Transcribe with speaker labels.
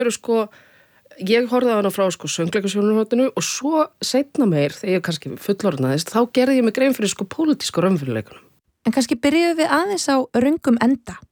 Speaker 1: eru sko, ég horfði á hana frá sko söngleikasjónarhorninu og svo seinna meir, þegar ég kannski fullorðnaðist, þá gerði ég mig grein fyrir sko pólitísku raunveruleikunum.
Speaker 2: En kannski byrjuðum við aðeins á röngum enda.